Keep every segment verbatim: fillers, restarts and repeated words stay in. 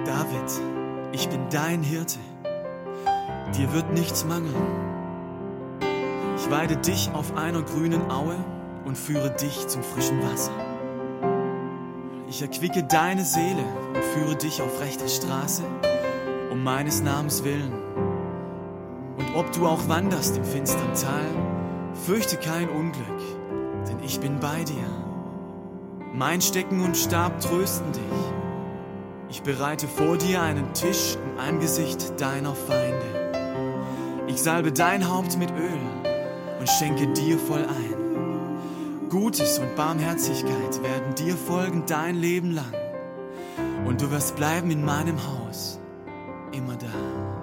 David, ich bin dein Hirte. Dir wird nichts mangeln. Ich weide dich auf einer grünen Aue und führe dich zum frischen Wasser. Ich erquicke deine Seele und führe dich auf rechter Straße, um meines Namens willen. Und ob du auch wanderst im finstern Tal, fürchte kein Unglück, denn ich bin bei dir. Mein Stecken und Stab trösten dich. Ich bereite vor dir einen Tisch im Angesicht deiner Feinde. Ich salbe dein Haupt mit Öl und schenke dir voll ein. Gutes und Barmherzigkeit werden dir folgen dein Leben lang. Und du wirst bleiben in meinem Haus, immer da.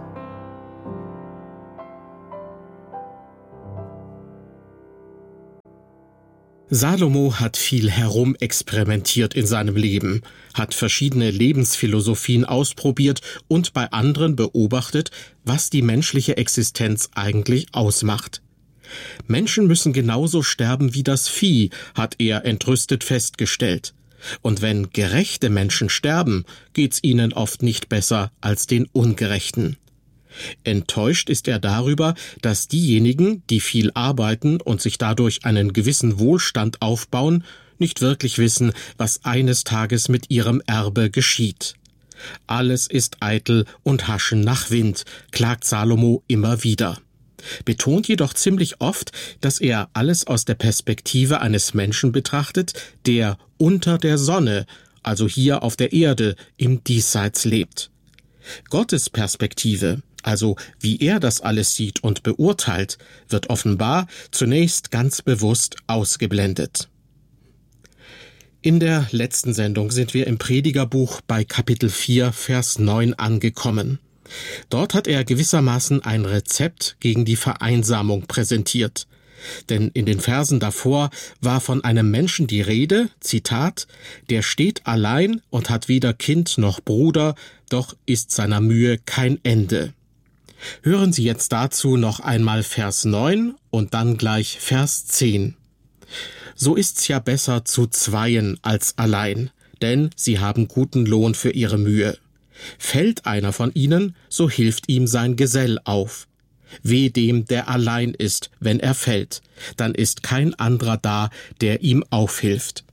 Salomo hat viel herumexperimentiert in seinem Leben, hat verschiedene Lebensphilosophien ausprobiert und bei anderen beobachtet, was die menschliche Existenz eigentlich ausmacht. Menschen müssen genauso sterben wie das Vieh, hat er entrüstet festgestellt. Und wenn gerechte Menschen sterben, geht's ihnen oft nicht besser als den Ungerechten. Enttäuscht ist er darüber, dass diejenigen, die viel arbeiten und sich dadurch einen gewissen Wohlstand aufbauen, nicht wirklich wissen, was eines Tages mit ihrem Erbe geschieht. Alles ist eitel und Haschen nach Wind, klagt Salomo immer wieder. Betont jedoch ziemlich oft, dass er alles aus der Perspektive eines Menschen betrachtet, der unter der Sonne, also hier auf der Erde, im Diesseits lebt. Gottes Perspektive, also wie er das alles sieht und beurteilt, wird offenbar zunächst ganz bewusst ausgeblendet. In der letzten Sendung sind wir im Predigerbuch bei Kapitel vier, Vers neun angekommen. Dort hat er gewissermaßen ein Rezept gegen die Vereinsamung präsentiert. Denn in den Versen davor war von einem Menschen die Rede, Zitat, der steht allein und hat weder Kind noch Bruder, doch ist seiner Mühe kein Ende. Hören Sie jetzt dazu noch einmal Vers neun und dann gleich Vers zehn. So ist's ja besser zu zweien als allein, denn sie haben guten Lohn für ihre Mühe. Fällt einer von ihnen, so hilft ihm sein Gesell auf. Weh dem, der allein ist, wenn er fällt, dann ist kein anderer da, der ihm aufhilft.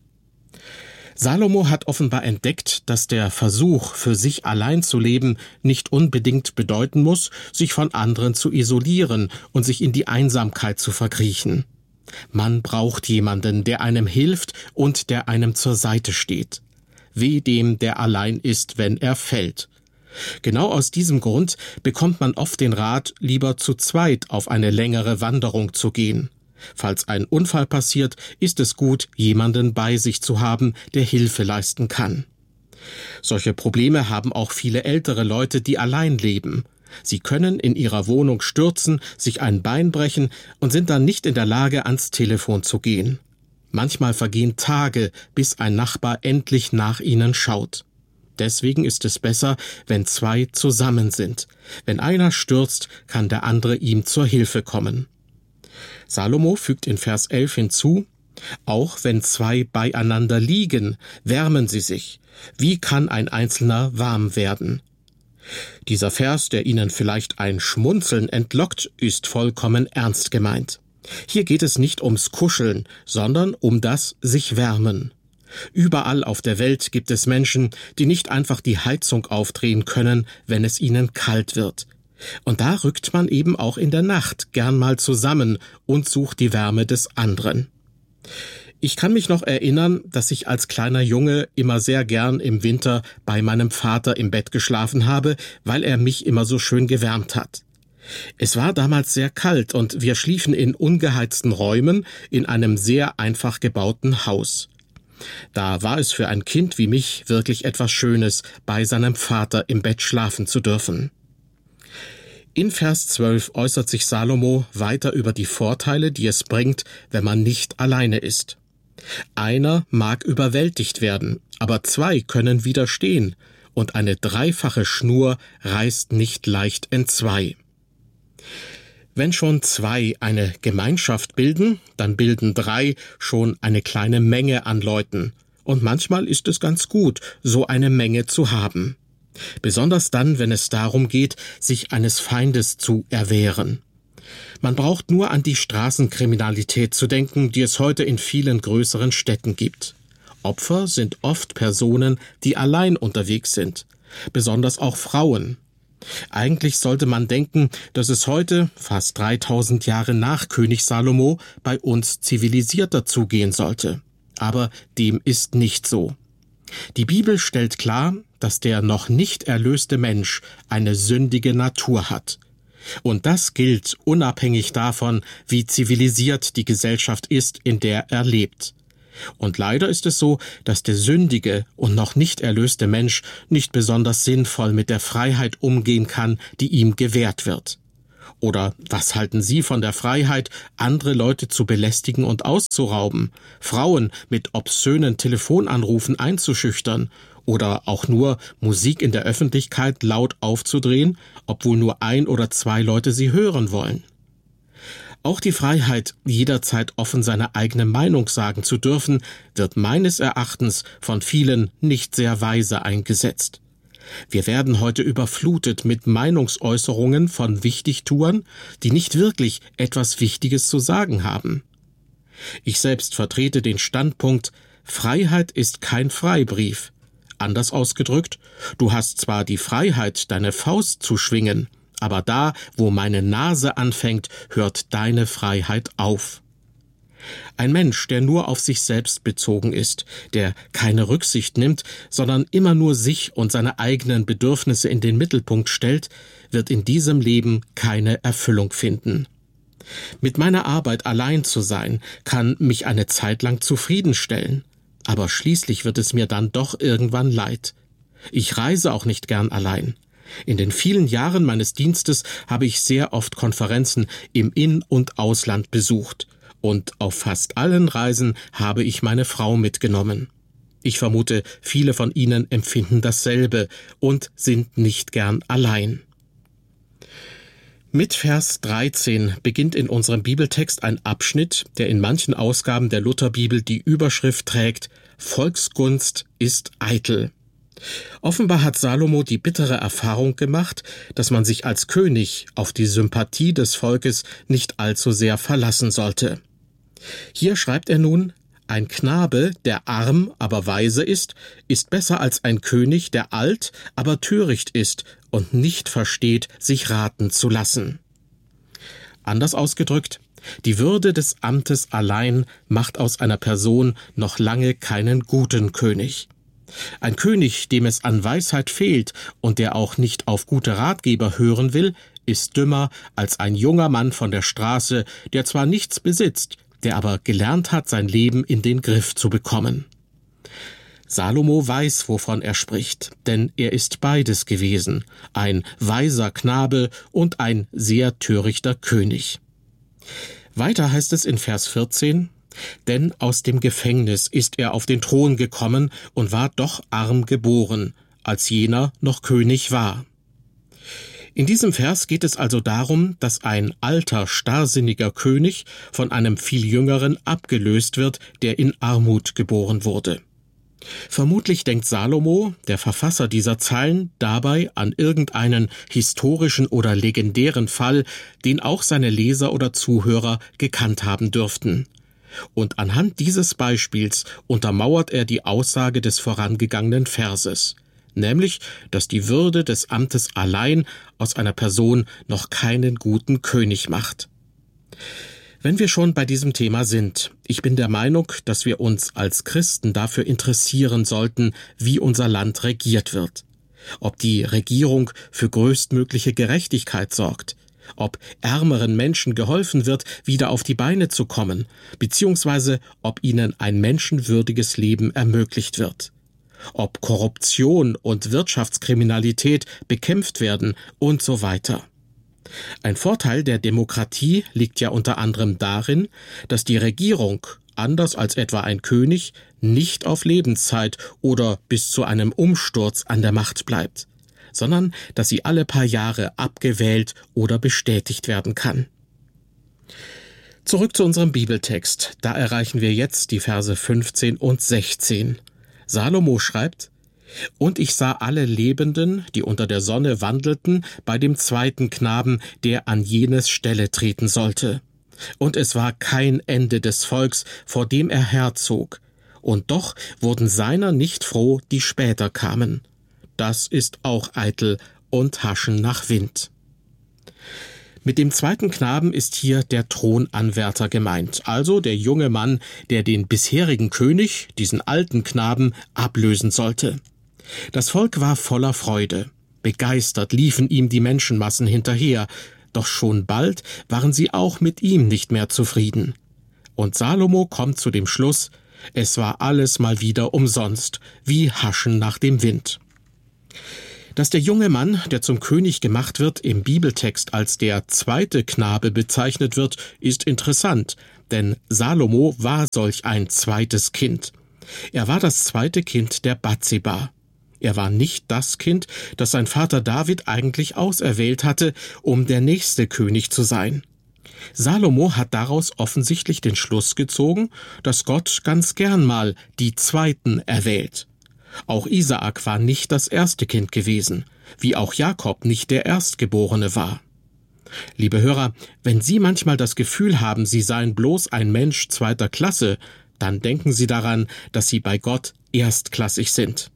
Salomo hat offenbar entdeckt, dass der Versuch, für sich allein zu leben, nicht unbedingt bedeuten muss, sich von anderen zu isolieren und sich in die Einsamkeit zu verkriechen. Man braucht jemanden, der einem hilft und der einem zur Seite steht. Weh dem, der allein ist, wenn er fällt. Genau aus diesem Grund bekommt man oft den Rat, lieber zu zweit auf eine längere Wanderung zu gehen. Falls ein Unfall passiert, ist es gut, jemanden bei sich zu haben, der Hilfe leisten kann. Solche Probleme haben auch viele ältere Leute, die allein leben. Sie können in ihrer Wohnung stürzen, sich ein Bein brechen und sind dann nicht in der Lage, ans Telefon zu gehen. Manchmal vergehen Tage, bis ein Nachbar endlich nach ihnen schaut. Deswegen ist es besser, wenn zwei zusammen sind. Wenn einer stürzt, kann der andere ihm zur Hilfe kommen. Salomo fügt in Vers elf hinzu, auch wenn zwei beieinander liegen, wärmen sie sich. Wie kann ein Einzelner warm werden? Dieser Vers, der Ihnen vielleicht ein Schmunzeln entlockt, ist vollkommen ernst gemeint. Hier geht es nicht ums Kuscheln, sondern um das sich wärmen. Überall auf der Welt gibt es Menschen, die nicht einfach die Heizung aufdrehen können, wenn es ihnen kalt wird. Und da rückt man eben auch in der Nacht gern mal zusammen und sucht die Wärme des anderen. Ich kann mich noch erinnern, dass ich als kleiner Junge immer sehr gern im Winter bei meinem Vater im Bett geschlafen habe, weil er mich immer so schön gewärmt hat. Es war damals sehr kalt und wir schliefen in ungeheizten Räumen in einem sehr einfach gebauten Haus. Da war es für ein Kind wie mich wirklich etwas Schönes, bei seinem Vater im Bett schlafen zu dürfen. In Vers zwölf äußert sich Salomo weiter über die Vorteile, die es bringt, wenn man nicht alleine ist. Einer mag überwältigt werden, aber zwei können widerstehen, und eine dreifache Schnur reißt nicht leicht entzwei. Wenn schon zwei eine Gemeinschaft bilden, dann bilden drei schon eine kleine Menge an Leuten. Und manchmal ist es ganz gut, so eine Menge zu haben. Besonders dann, wenn es darum geht, sich eines Feindes zu erwehren. Man braucht nur an die Straßenkriminalität zu denken, die es heute in vielen größeren Städten gibt. Opfer sind oft Personen, die allein unterwegs sind, besonders auch Frauen. Eigentlich sollte man denken, dass es heute, fast dreitausend Jahre nach König Salomo, bei uns zivilisierter zugehen sollte. Aber dem ist nicht so. Die Bibel stellt klar, dass der noch nicht erlöste Mensch eine sündige Natur hat. Und das gilt unabhängig davon, wie zivilisiert die Gesellschaft ist, in der er lebt. Und leider ist es so, dass der sündige und noch nicht erlöste Mensch nicht besonders sinnvoll mit der Freiheit umgehen kann, die ihm gewährt wird. Oder was halten Sie von der Freiheit, andere Leute zu belästigen und auszurauben, Frauen mit obszönen Telefonanrufen einzuschüchtern oder auch nur Musik in der Öffentlichkeit laut aufzudrehen, obwohl nur ein oder zwei Leute sie hören wollen? Auch die Freiheit, jederzeit offen seine eigene Meinung sagen zu dürfen, wird meines Erachtens von vielen nicht sehr weise eingesetzt. Wir werden heute überflutet mit Meinungsäußerungen von Wichtigtuern, die nicht wirklich etwas Wichtiges zu sagen haben. Ich selbst vertrete den Standpunkt, Freiheit ist kein Freibrief. Anders ausgedrückt, du hast zwar die Freiheit, deine Faust zu schwingen, aber da, wo meine Nase anfängt, hört deine Freiheit auf. Ein Mensch, der nur auf sich selbst bezogen ist, der keine Rücksicht nimmt, sondern immer nur sich und seine eigenen Bedürfnisse in den Mittelpunkt stellt, wird in diesem Leben keine Erfüllung finden. Mit meiner Arbeit allein zu sein, kann mich eine Zeit lang zufriedenstellen, aber schließlich wird es mir dann doch irgendwann leid. Ich reise auch nicht gern allein. In den vielen Jahren meines Dienstes habe ich sehr oft Konferenzen im In- und Ausland besucht. Und auf fast allen Reisen habe ich meine Frau mitgenommen. Ich vermute, viele von Ihnen empfinden dasselbe und sind nicht gern allein. Mit Vers dreizehn beginnt in unserem Bibeltext ein Abschnitt, der in manchen Ausgaben der Lutherbibel die Überschrift trägt: Volksgunst ist eitel. Offenbar hat Salomo die bittere Erfahrung gemacht, dass man sich als König auf die Sympathie des Volkes nicht allzu sehr verlassen sollte. Hier schreibt er nun: Ein Knabe, der arm, aber weise ist, ist besser als ein König, der alt, aber töricht ist und nicht versteht, sich raten zu lassen. Anders ausgedrückt, die Würde des Amtes allein macht aus einer Person noch lange keinen guten König. Ein König, dem es an Weisheit fehlt und der auch nicht auf gute Ratgeber hören will, ist dümmer als ein junger Mann von der Straße, der zwar nichts besitzt, der aber gelernt hat, sein Leben in den Griff zu bekommen. Salomo weiß, wovon er spricht, denn er ist beides gewesen, ein weiser Knabe und ein sehr törichter König. Weiter heißt es in Vers vierzehn, denn aus dem Gefängnis ist er auf den Thron gekommen und war doch arm geboren, als jener noch König war. In diesem Vers geht es also darum, dass ein alter, starrsinniger König von einem viel jüngeren abgelöst wird, der in Armut geboren wurde. Vermutlich denkt Salomo, der Verfasser dieser Zeilen, dabei an irgendeinen historischen oder legendären Fall, den auch seine Leser oder Zuhörer gekannt haben dürften. Und anhand dieses Beispiels untermauert er die Aussage des vorangegangenen Verses, nämlich, dass die Würde des Amtes allein aus einer Person noch keinen guten König macht. Wenn wir schon bei diesem Thema sind, ich bin der Meinung, dass wir uns als Christen dafür interessieren sollten, wie unser Land regiert wird. Ob die Regierung für größtmögliche Gerechtigkeit sorgt, ob ärmeren Menschen geholfen wird, wieder auf die Beine zu kommen, beziehungsweise ob ihnen ein menschenwürdiges Leben ermöglicht wird, ob Korruption und Wirtschaftskriminalität bekämpft werden und so weiter. Ein Vorteil der Demokratie liegt ja unter anderem darin, dass die Regierung, anders als etwa ein König, nicht auf Lebenszeit oder bis zu einem Umsturz an der Macht bleibt, sondern dass sie alle paar Jahre abgewählt oder bestätigt werden kann. Zurück zu unserem Bibeltext. Da erreichen wir jetzt die Verse fünfzehn und sechzehn. Salomo schreibt: Und ich sah alle Lebenden, die unter der Sonne wandelten, bei dem zweiten Knaben, der an jenes Stelle treten sollte. Und es war kein Ende des Volks, vor dem er herzog. Und doch wurden seiner nicht froh, die später kamen. Das ist auch eitel und haschen nach Wind. Mit dem zweiten Knaben ist hier der Thronanwärter gemeint, also der junge Mann, der den bisherigen König, diesen alten Knaben, ablösen sollte. Das Volk war voller Freude. Begeistert liefen ihm die Menschenmassen hinterher, doch schon bald waren sie auch mit ihm nicht mehr zufrieden. Und Salomo kommt zu dem Schluss, es war alles mal wieder umsonst, wie Haschen nach dem Wind. Dass der junge Mann, der zum König gemacht wird, im Bibeltext als der zweite Knabe bezeichnet wird, ist interessant, denn Salomo war solch ein zweites Kind. Er war das zweite Kind der Bathseba. Er war nicht das Kind, das sein Vater David eigentlich auserwählt hatte, um der nächste König zu sein. Salomo hat daraus offensichtlich den Schluss gezogen, dass Gott ganz gern mal die Zweiten erwählt. Auch Isaak war nicht das erste Kind gewesen, wie auch Jakob nicht der Erstgeborene war. Liebe Hörer, wenn Sie manchmal das Gefühl haben, Sie seien bloß ein Mensch zweiter Klasse, dann denken Sie daran, dass Sie bei Gott erstklassig sind.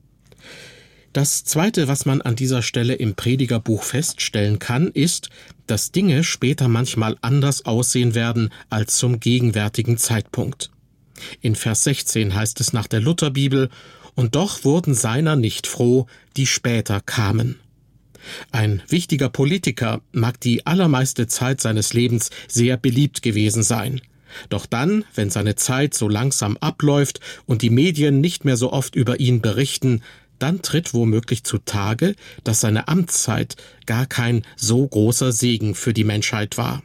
Das Zweite, was man an dieser Stelle im Predigerbuch feststellen kann, ist, dass Dinge später manchmal anders aussehen werden als zum gegenwärtigen Zeitpunkt. In Vers sechzehn heißt es nach der Lutherbibel, und doch wurden seiner nicht froh, die später kamen. Ein wichtiger Politiker mag die allermeiste Zeit seines Lebens sehr beliebt gewesen sein. Doch dann, wenn seine Zeit so langsam abläuft und die Medien nicht mehr so oft über ihn berichten, dann tritt womöglich zutage, dass seine Amtszeit gar kein so großer Segen für die Menschheit war.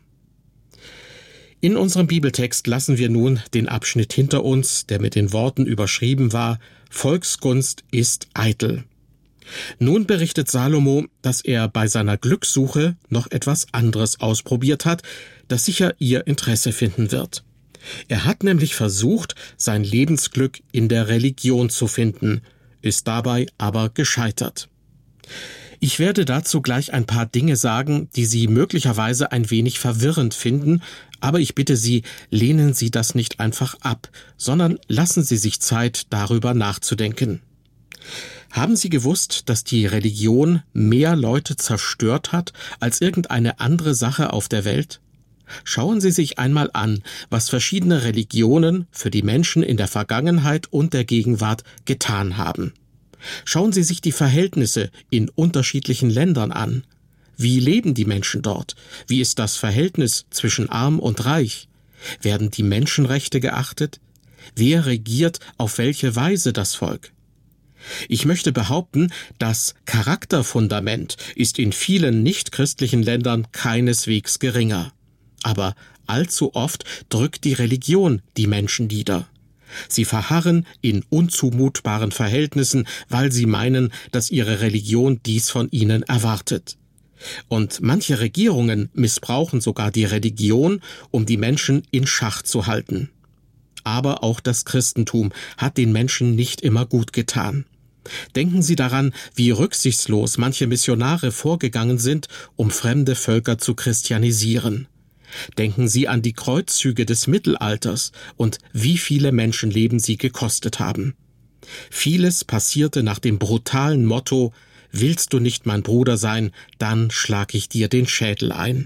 In unserem Bibeltext lassen wir nun den Abschnitt hinter uns, der mit den Worten überschrieben war, Volksgunst ist eitel. Nun berichtet Salomo, dass er bei seiner Glückssuche noch etwas anderes ausprobiert hat, das sicher ihr Interesse finden wird. Er hat nämlich versucht, sein Lebensglück in der Religion zu finden, ist dabei aber gescheitert. Ich werde dazu gleich ein paar Dinge sagen, die Sie möglicherweise ein wenig verwirrend finden, aber ich bitte Sie, lehnen Sie das nicht einfach ab, sondern lassen Sie sich Zeit, darüber nachzudenken. Haben Sie gewusst, dass die Religion mehr Leute zerstört hat als irgendeine andere Sache auf der Welt? Schauen Sie sich einmal an, was verschiedene Religionen für die Menschen in der Vergangenheit und der Gegenwart getan haben. Schauen Sie sich die Verhältnisse in unterschiedlichen Ländern an. Wie leben die Menschen dort? Wie ist das Verhältnis zwischen Arm und Reich? Werden die Menschenrechte geachtet? Wer regiert auf welche Weise das Volk? Ich möchte behaupten, das Charakterfundament ist in vielen nichtchristlichen Ländern keineswegs geringer. Aber allzu oft drückt die Religion die Menschen nieder. Sie verharren in unzumutbaren Verhältnissen, weil sie meinen, dass ihre Religion dies von ihnen erwartet. Und manche Regierungen missbrauchen sogar die Religion, um die Menschen in Schach zu halten. Aber auch das Christentum hat den Menschen nicht immer gut getan. Denken Sie daran, wie rücksichtslos manche Missionare vorgegangen sind, um fremde Völker zu christianisieren. Denken Sie an die Kreuzzüge des Mittelalters und wie viele Menschenleben sie gekostet haben. Vieles passierte nach dem brutalen Motto, willst du nicht mein Bruder sein, dann schlag ich dir den Schädel ein.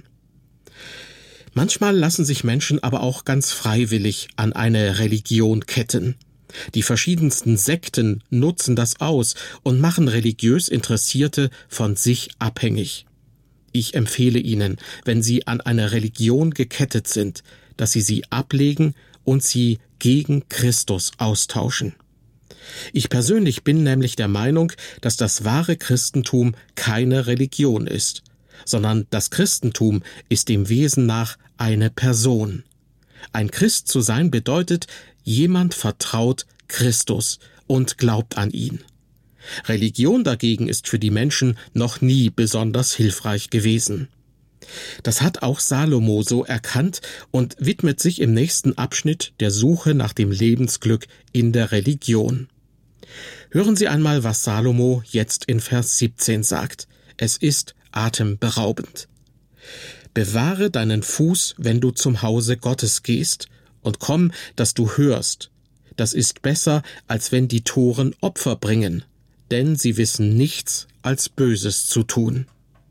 Manchmal lassen sich Menschen aber auch ganz freiwillig an eine Religion ketten. Die verschiedensten Sekten nutzen das aus und machen religiös Interessierte von sich abhängig. Ich empfehle Ihnen, wenn Sie an eine Religion gekettet sind, dass Sie sie ablegen und sie gegen Christus austauschen. Ich persönlich bin nämlich der Meinung, dass das wahre Christentum keine Religion ist, sondern das Christentum ist dem Wesen nach eine Person. Ein Christ zu sein bedeutet, jemand vertraut Christus und glaubt an ihn. Religion dagegen ist für die Menschen noch nie besonders hilfreich gewesen. Das hat auch Salomo so erkannt und widmet sich im nächsten Abschnitt der Suche nach dem Lebensglück in der Religion. Hören Sie einmal, was Salomo jetzt in Vers siebzehn sagt. Es ist atemberaubend. Bewahre deinen Fuß, wenn du zum Hause Gottes gehst, und komm, dass du hörst. Das ist besser, als wenn die Toren Opfer bringen, denn sie wissen nichts als Böses zu tun.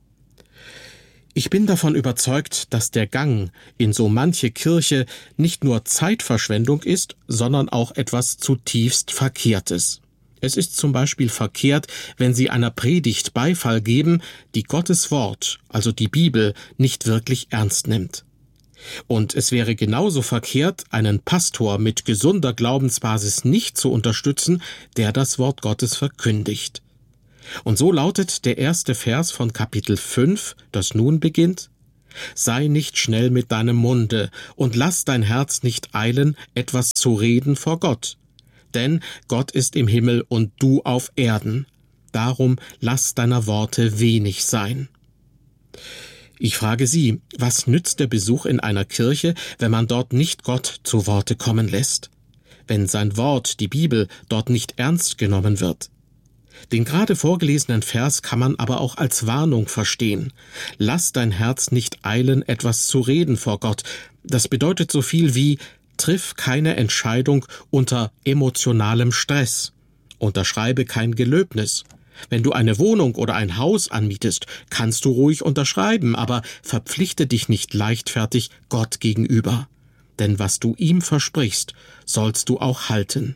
Ich bin davon überzeugt, dass der Gang in so manche Kirche nicht nur Zeitverschwendung ist, sondern auch etwas zutiefst Verkehrtes. Es ist zum Beispiel verkehrt, wenn Sie einer Predigt Beifall geben, die Gottes Wort, also die Bibel, nicht wirklich ernst nimmt. Und es wäre genauso verkehrt, einen Pastor mit gesunder Glaubensbasis nicht zu unterstützen, der das Wort Gottes verkündigt. Und so lautet der erste Vers von Kapitel fünf, das nun beginnt: Sei nicht schnell mit deinem Munde und lass dein Herz nicht eilen, etwas zu reden vor Gott. Denn Gott ist im Himmel und du auf Erden. Darum lass deiner Worte wenig sein. Ich frage Sie, was nützt der Besuch in einer Kirche, wenn man dort nicht Gott zu Worte kommen lässt? Wenn sein Wort, die Bibel, dort nicht ernst genommen wird? Den gerade vorgelesenen Vers kann man aber auch als Warnung verstehen. Lass dein Herz nicht eilen, etwas zu reden vor Gott. Das bedeutet so viel wie: Triff keine Entscheidung unter emotionalem Stress. Unterschreibe kein Gelöbnis. Wenn du eine Wohnung oder ein Haus anmietest, kannst du ruhig unterschreiben, aber verpflichte dich nicht leichtfertig Gott gegenüber. Denn was du ihm versprichst, sollst du auch halten.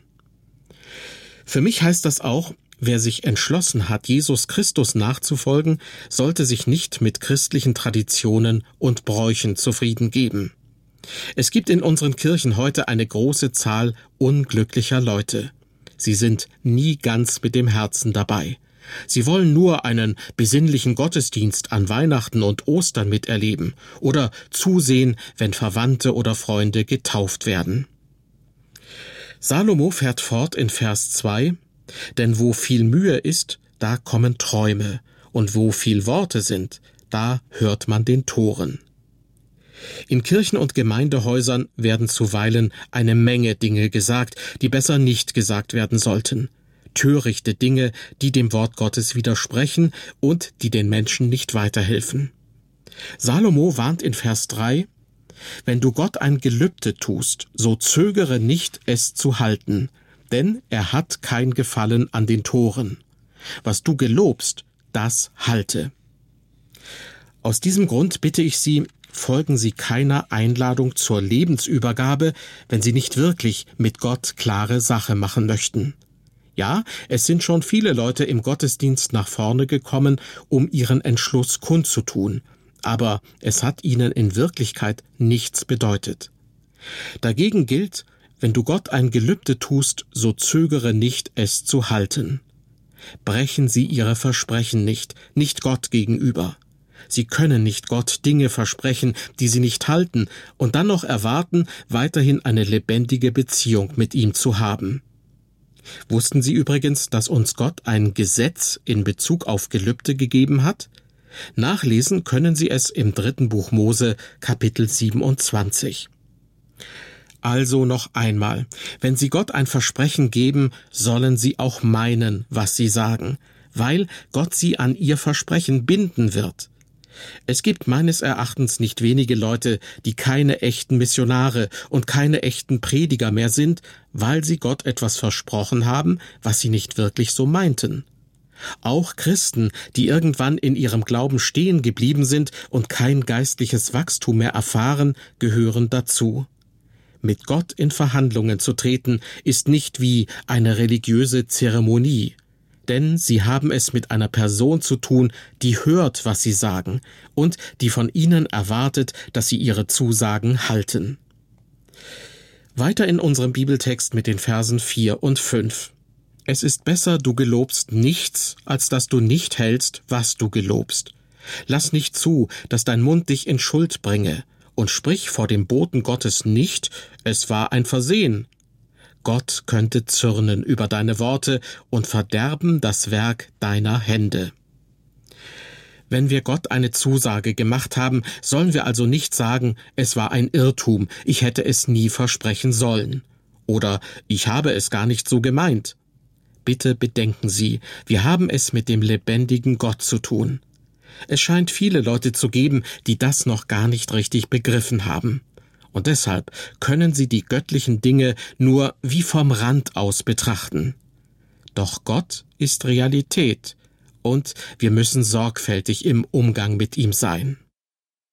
Für mich heißt das auch, wer sich entschlossen hat, Jesus Christus nachzufolgen, sollte sich nicht mit christlichen Traditionen und Bräuchen zufrieden geben. Es gibt in unseren Kirchen heute eine große Zahl unglücklicher Leute. Sie sind nie ganz mit dem Herzen dabei. Sie wollen nur einen besinnlichen Gottesdienst an Weihnachten und Ostern miterleben oder zusehen, wenn Verwandte oder Freunde getauft werden. Salomo fährt fort in Vers zwei: Denn wo viel Mühe ist, da kommen Träume, und wo viel Worte sind, da hört man den Toren. In Kirchen und Gemeindehäusern werden zuweilen eine Menge Dinge gesagt, die besser nicht gesagt werden sollten. Törichte Dinge, die dem Wort Gottes widersprechen und die den Menschen nicht weiterhelfen. Salomo warnt in Vers drei: Wenn du Gott ein Gelübde tust, so zögere nicht, es zu halten, denn er hat kein Gefallen an den Toren. Was du gelobst, das halte. Aus diesem Grund bitte ich Sie, folgen Sie keiner Einladung zur Lebensübergabe, wenn Sie nicht wirklich mit Gott klare Sache machen möchten. Ja, es sind schon viele Leute im Gottesdienst nach vorne gekommen, um ihren Entschluss kundzutun, aber es hat ihnen in Wirklichkeit nichts bedeutet. Dagegen gilt: Wenn du Gott ein Gelübde tust, so zögere nicht, es zu halten. Brechen Sie Ihre Versprechen nicht, nicht Gott gegenüber. Sie können nicht Gott Dinge versprechen, die Sie nicht halten, und dann noch erwarten, weiterhin eine lebendige Beziehung mit ihm zu haben. Wussten Sie übrigens, dass uns Gott ein Gesetz in Bezug auf Gelübde gegeben hat? Nachlesen können Sie es im dritten Buch Mose, Kapitel siebenundzwanzig. Also noch einmal: Wenn Sie Gott ein Versprechen geben, sollen Sie auch meinen, was Sie sagen, weil Gott Sie an Ihr Versprechen binden wird. Es gibt meines Erachtens nicht wenige Leute, die keine echten Missionare und keine echten Prediger mehr sind, weil sie Gott etwas versprochen haben, was sie nicht wirklich so meinten. Auch Christen, die irgendwann in ihrem Glauben stehen geblieben sind und kein geistliches Wachstum mehr erfahren, gehören dazu. Mit Gott in Verhandlungen zu treten, ist nicht wie eine religiöse Zeremonie. Denn sie haben es mit einer Person zu tun, die hört, was sie sagen, und die von ihnen erwartet, dass sie ihre Zusagen halten. Weiter in unserem Bibeltext mit den Versen vier und fünf. Es ist besser, du gelobst nichts, als dass du nicht hältst, was du gelobst. Lass nicht zu, dass dein Mund dich in Schuld bringe, und sprich vor dem Boten Gottes nicht, es war ein Versehen. Gott könnte zürnen über deine Worte und verderben das Werk deiner Hände. Wenn wir Gott eine Zusage gemacht haben, sollen wir also nicht sagen, es war ein Irrtum, ich hätte es nie versprechen sollen. Oder ich habe es gar nicht so gemeint. bitte bedenken Sie, wir haben es mit dem lebendigen Gott zu tun. Es scheint viele Leute zu geben, die das noch gar nicht richtig begriffen haben. Und deshalb können sie die göttlichen Dinge nur wie vom Rand aus betrachten. Doch Gott ist Realität und wir müssen sorgfältig im Umgang mit ihm sein.